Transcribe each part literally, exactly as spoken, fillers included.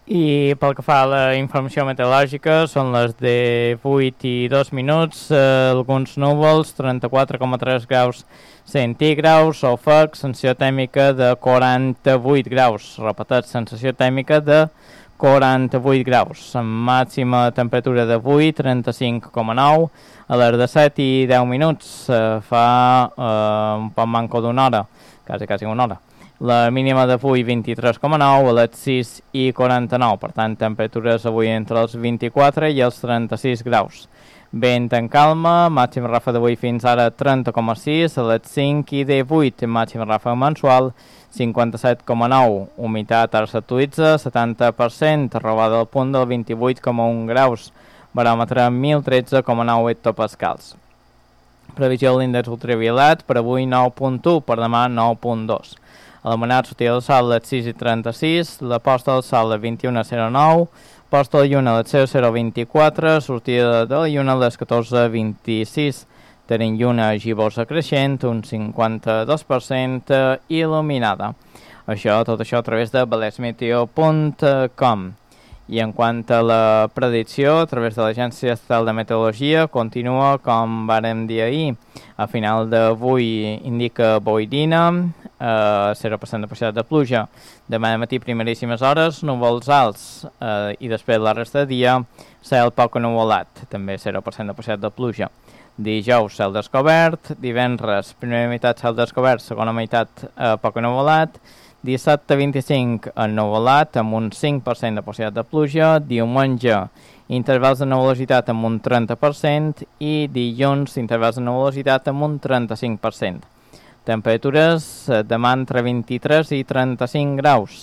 I pel que fa a la informació meteorològica, són les de vuit i dos minuts, eh, alguns núvols, trenta-quatre coma tres graus centígraus, ofec, sensació tèrmica de quaranta-vuit graus, repetit, sensació tèrmica de quaranta-vuit graus, amb màxima temperatura d'avui, trenta-cinc coma nou, a les de set i deu minuts, eh, fa eh, un poc manco d'una hora, quasi, quasi una hora. La mínima d'avui vint-i-tres coma nou, a les sis i quaranta-nou, per tant, temperatures avui entre els vint-i-quatre i els trenta-sis graus. Vent en calma, màxima ràfega d'avui fins ara trenta coma sis, a les cinc i divuit, màxima ràfega mensual, cinquanta-set coma nou, humitat ara s'actualitza, setanta per cent, robada al punt del vint-i-vuit coma un graus, baròmetre mil tretze coma nou hectopascals. Previsió de l'índex ultraviolat, per avui nou coma u, per demà nou coma dos. A la manada sortida del sol a les sis i trenta-sis, la posta del sol a les vint-i-una coma zero nou, posta de la lluna a les zero coma vint-i-quatre, sortida de la lluna a les catorze coma vint-i-sis. Tenim lluna gibosa creixent, un cinquanta-dos per cent il·luminada. Això, tot això a través de valesmeteo punt com. I en quant a la predicció, a través de l'Agència Estatal de Meteorologia, continua com vàrem dir ahir. A final d'avui indica boirina, eh, zero per cent de possibilitat de pluja. Demà de matí, primeríssimes hores, núvols alts, eh, i després la resta de dia, cel poc ennuvolat, també zero per cent de possibilitat de pluja. Dijous, cel descobert, divendres, primera meitat, cel descobert, segona meitat, eh, poc ennuvolat, dissabte vint-i-cinc ennuvolat amb un cinc per cent de possibilitat de pluja, diumenge intervals de nuvolositat amb un trenta per cent i dilluns intervals de nuvolositat amb un trenta-cinc per cent. Temperatures eh, demà entre vint-i-tres i trenta-cinc graus.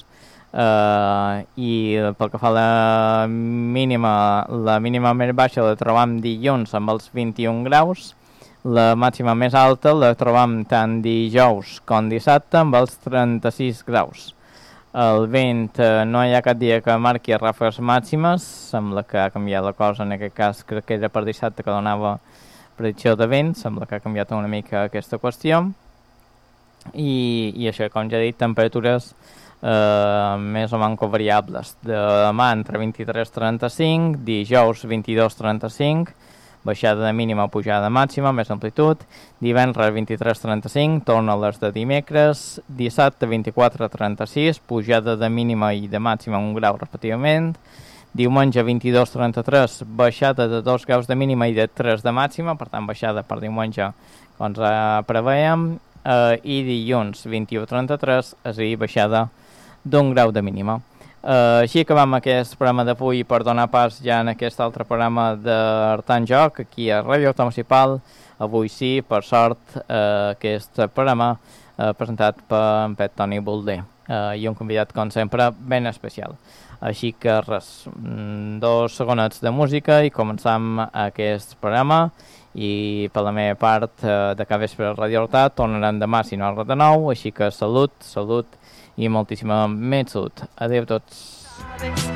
Uh, i pel que fa a la mínima, la mínima més baixa la trobam dilluns amb els vint-i-un graus, la màxima més alta la trobam tant dijous com dissabte amb els trenta-sis graus. El vent, uh, no hi ha cap dia que marqui ràfegues màximes, sembla que ha canviat la cosa, en aquest cas crec que era per dissabte que donava predicció de vent, sembla que ha canviat una mica aquesta qüestió, i, i això, com ja he dit, temperatures Uh, més o manco variables. Demà entre vint-i-tres i trenta-cinc, dijous vint-i-dos a trenta-cinc, baixada de mínima, pujada de màxima, més amplitud, divendres vint-i-tres a trenta-cinc, torna a les de dimecres, dissabte vint-i-quatre a trenta-sis, pujada de mínima i de màxima un grau respectivament, diumenge vint-i-dos a trenta-tres, baixada de dos graus de mínima i de tres de màxima, per tant baixada per diumenge com ens preveiem, uh, i dilluns vint-i-u a trenta-tres, és a dir, baixada d'un grau de mínima. Uh, així acabem aquest programa d'avui per donar pas ja en aquest altre programa d'Artant Joc, aquí a Ràdio Municipal. Avui sí, per sort, uh, aquest programa uh, presentat per en Pet Toni Bolder uh, i un convidat, com sempre, ben especial. Així que res, dos segonets de música i començam aquest programa. I per la meva part, uh, de cada vespre a Ràdio Horta, tornaran demà si no de nou, així que salut, salut i moltíssima més salut. Adéu a tots.